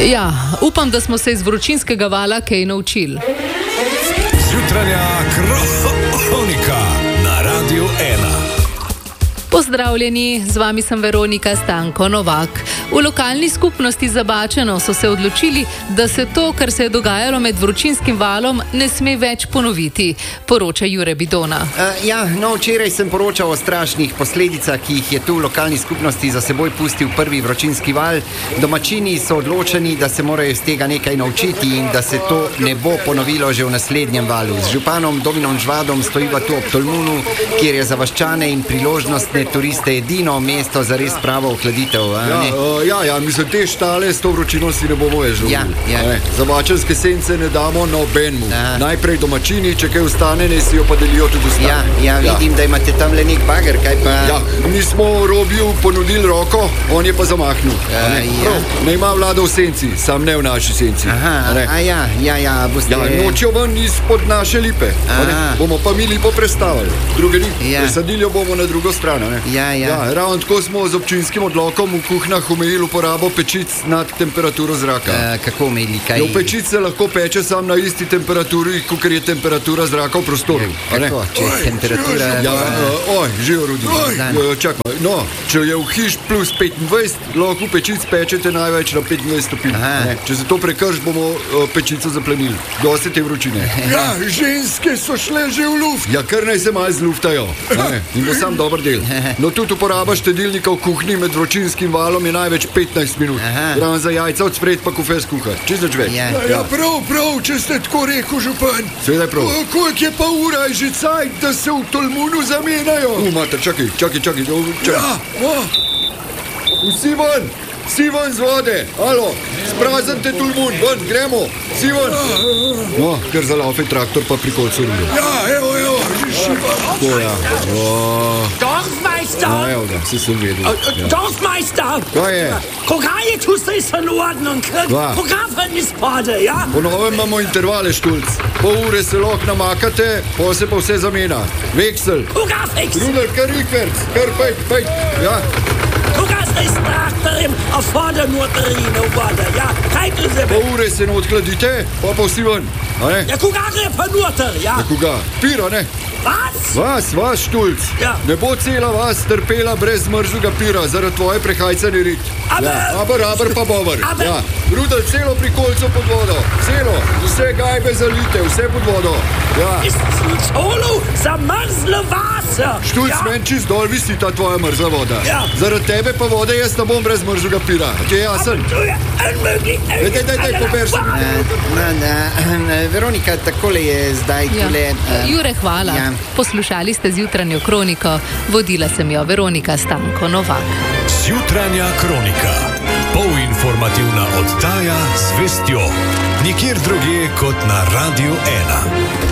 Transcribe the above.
Ja, upam, da smo se iz vročinskega vala kaj naučili. Jutranja kronika na Radiu 1. Pozdravljeni, z vami sem Veronika Stanko Novak. V lokalni skupnosti Zabačeno so se odločili, da se to, kar se je dogajalo med vročinskim valom, ne sme več ponoviti, poroča Jure Bidona. Včeraj sem poročal o strašnih posledicah, ki jih je tu v lokalni skupnosti za seboj pustil prvi vročinski val. Domačini so odločeni, da se morajo iz tega nekaj naučiti in da se to ne bo ponovilo že v naslednjem valu. Z županom Dominom Žvadom stojiva tu ob Tolmunu, kjer je za vaščane in priložnostne turiste edino mesto za res pravo ohladitev. Mislim, te štale s to vročino si ne bomo več želeli. Zabačenske sence ne damo nobenmu. Najprej domačini, če kaj ostane, ne si jo pa delijo tudi ostane. Vidim, da imate tam le nek bager, kaj pa... Mi smo Robiju ponudili roko, on je pa zamahnil. Ne ima vlada v senci, sam ne v naši senci. Nočijo ven izpod naše lipe. Bomo pa mi lipo prestavili. Druge ni. Presadili jo bomo na drugo stran. Ravno tako smo z občinskim odlokom v kuhnah omejili uporabo pečic nad temperaturo zraka. Kako omejili? V pečic se lahko peče sam na isti temperaturi, kot je temperatura zraka v prostoru. Kako? Če je temperatura... Živo Rudi. Čakaj, če je v hiš plus 25, lahko pečic pečete največ na 25 stopinj. Če se to prekrš, bomo pečico zaplenili. Dosti te vročine. Ženske so šle že v luft. Kar naj se malo zluftajo. In bo sam dober del. Tudi uporaba štedilnika v kuhinji med vročinskim valom je največ 15 minut. Ravno za jajca od spred pa kofe skuhati. Čisto več. Prav, če ste tako rekel, župan. Seveda je prav. Koliko je pa ura, je že cajt, da se v Tolmunu zamenjajo? Mater, čakaj. Vsi ven z vode. Alo, spraznite Tolmun, ven, gremo. Vsi ven. Ker zalaufe traktor pa pri kolcu rude. Evo, že šiva. Dorfmeister! Evo ga, vsi sem vedel. Dorfmeister! Kaj je? Koga je tu se in ordnung? Koga ven izpade, ja? Po novem imamo intervale, Štulc. Pol ure se lahko namakate, pol se pa vse zamena. Veksel. Koga veksel? Ruder, kar rikverc, kar pejt. Koga ste s traktorjem, a vode notrine vode, ja? Kajte se po ure se ne odkladite, pa vsi ven. Koga gre pa noter, ja? Koga? Pira, ne? Vas, Štulc. Ne bo cela vas trpela brez mrzlega pira, zaradi tvoje prehajcane rit. Aber pa bover. Rudel, celo pri kolcu pod vodo. Celo, vse gajbe zalite, vse pod vodo. Colo zamrzle vase. Štulc, meni čist dol visi ta tvoja mrzla voda. Zaradi tebe pa vode jaz ne bom brez mrzlega pira. Ti je jasen? Daj, pober se. Veronika, takole je zdaj tole... Jure, hvala. Poslušali ste Zjutranjo kroniko. Vodila sem jo Veronika Stanko Novak. Zjutranja kronika. Polinformativna oddaja z vestjo. Nikjer drugje kot na Radiu 1.